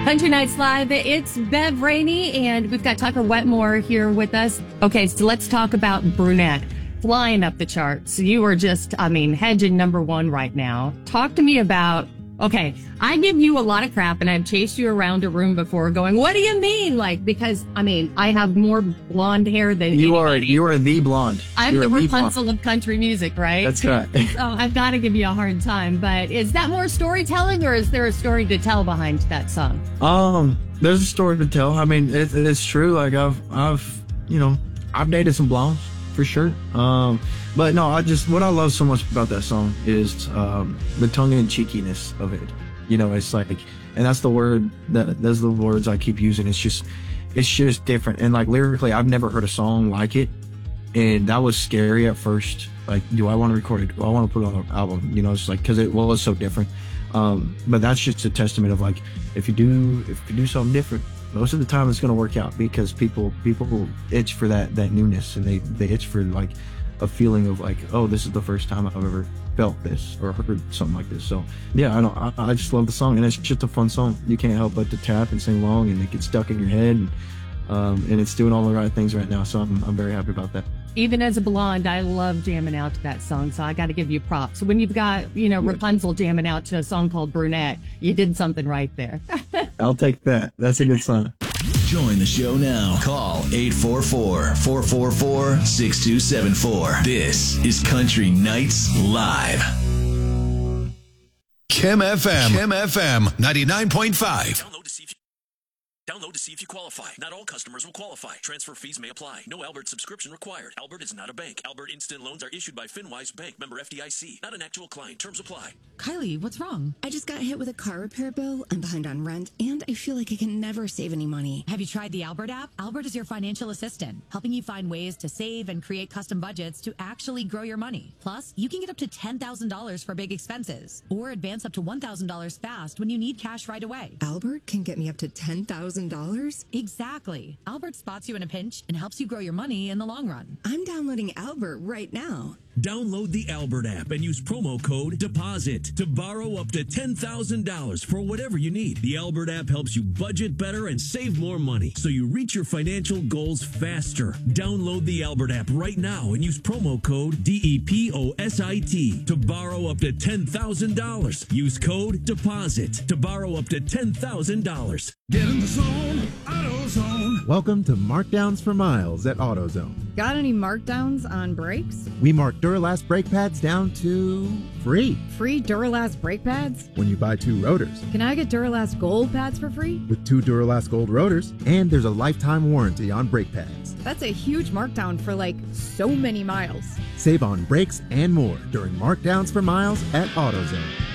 Country Nights Live, it's Bev Rainey, and we've got Tucker Wetmore here with us. Okay, so let's talk about Brunette. Flying up the charts. You are just, hedging number one right now. Talk to me about, okay, I give you a lot of crap, and I've chased you around a room before going, what do you mean? Because, I have more blonde hair than you anybody. You are the blonde. I'm the Rapunzel of country music, right? That's right. So I've got to give you a hard time, but is that more storytelling, or is there a story to tell behind that song? There's a story to tell. It's true. Like I've dated some blondes for sure. But no, what I love so much about that song is the tongue-in-cheekiness of it. It's like, and that's the words I keep using. It's just different. And like lyrically, I've never heard a song like it, and that was scary at first. Like, do I want to record it? Do I want to put it on an album? It's like, because it was so different. But that's just a testament of like, if you do something different, most of the time it's going to work out, because people itch for that newness, and they itch for like a feeling of like, oh, this is the first time I've ever felt this or heard something like this. So yeah, I just love the song, and it's just a fun song. You can't help but to tap and sing along, and it gets stuck in your head, and it's doing all the right things right now. So I'm very happy about that. Even as a blonde, I love jamming out to that song, so I got to give you props. When you've got, Rapunzel jamming out to a song called Brunette, you did something right there. I'll take that. That's a good song. Join the show now. Call 844-444-6274. This is Country Nights Live. Kim FM 99.5. Download to see if you qualify. Not all customers will qualify. Transfer fees may apply. No Albert subscription required. Albert is not a bank. Albert Instant Loans are issued by FinWise Bank, member FDIC. Not an actual client. Terms apply. Kylie, what's wrong? I just got hit with a car repair bill. I'm behind on rent, and I feel like I can never save any money. Have you tried the Albert app? Albert is your financial assistant, helping you find ways to save and create custom budgets to actually grow your money. Plus, you can get up to $10,000 for big expenses, or advance up to $1,000 fast when you need cash right away. Albert can get me up to $10,000? Exactly. Albert spots you in a pinch and helps you grow your money in the long run. I'm downloading Albert right now. Download the Albert app and use promo code DEPOSIT to borrow up to $10,000 for whatever you need. The Albert app helps you budget better and save more money, so you reach your financial goals faster. Download the Albert app right now and use promo code DEPOSIT to borrow up to $10,000. Use code DEPOSIT to borrow up to $10,000. Get in the zone, AutoZone. Welcome to Markdowns for Miles at AutoZone. Got any markdowns on brakes? We mark Duralast brake pads down to free. Free Duralast brake pads? When you buy 2 rotors. Can I get Duralast Gold pads for free? With 2 Duralast Gold rotors, and there's a lifetime warranty on brake pads. That's a huge markdown for so many miles. Save on brakes and more during Markdowns for Miles at AutoZone.